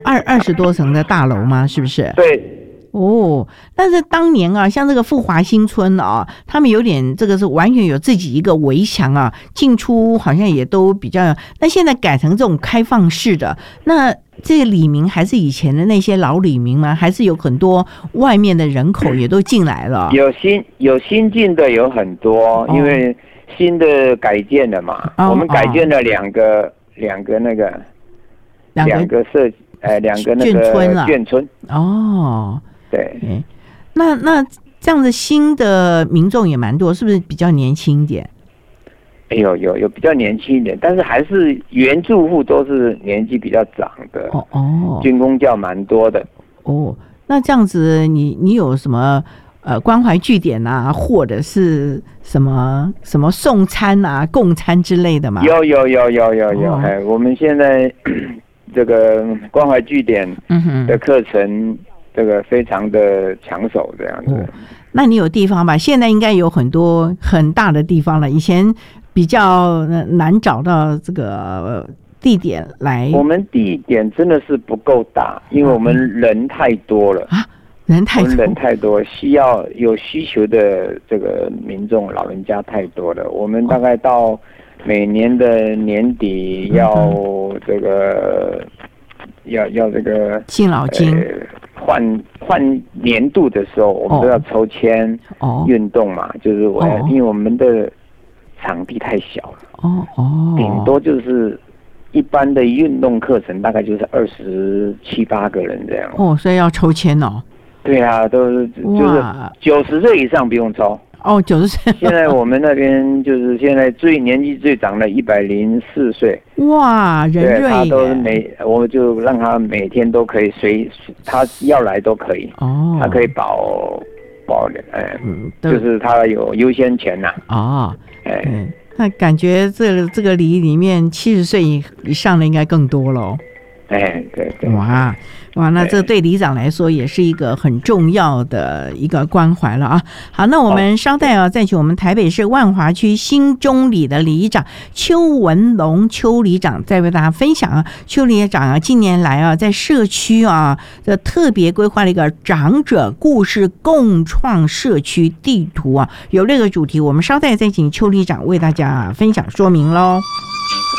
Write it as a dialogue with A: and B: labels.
A: 20多层的大楼吗？是不是？
B: 对。
A: 哦，但是当年啊，像这个富华新村啊，他们有点这个是完全有自己一个围墙啊，进出好像也都比较。那现在改成这种开放式的，那这个里民还是以前的那些老里民吗？还是有很多外面的人口也都进来了？
B: 有新进的有很多，因为新的改建了嘛，我们改建了两个那个两个那个眷村哦。对，
A: 那这样子新的民众也蛮多，是不是比较年轻一点？
B: 有比较年轻一点，但是还是原住户都是年纪比较长的。军公教蛮多的。
A: 那这样子你有什么关怀据点啊，或者是什么送餐啊、供餐之类的吗？
B: 有，我们现在这个关怀据点的课程。这个非常的抢手这样子。
A: 那你有地方吧？现在应该有很多很大的地方了，以前比较难找到这个地点来。
B: 我们地点真的是不够大，因为我们人太多了啊，人太多，有需求的这个民众老人家太多了。我们大概到每年的年底要这个要这个
A: 敬老金。
B: 换年度的时候，我们都要抽签运动嘛，就是因为我们的场地太小了，顶多就是一般的运动课程大概就是27、8个人这样。
A: 所以要抽签哦。
B: 对啊，都是就是90岁以上不用抽。
A: 90岁。
B: 现在我们那边就是现在年纪最长的104岁。
A: 哇，人瑞耶！
B: 他都我就让他每天都可以他要来都可以。他可以保就是他有优先权呐。
A: 那感觉这个里面70岁以上的应该更多了。
B: 对。
A: 哇，那这对里长来说也是一个很重要的一个关怀了啊。好，那我们稍待再请我们台北市万华区新中里的里长邱文龙邱里长再为大家分享啊。邱里长近年来在社区特别规划了一个长者故事共创社区地图有这个主题，我们稍待再请邱里长为大家分享说明咯。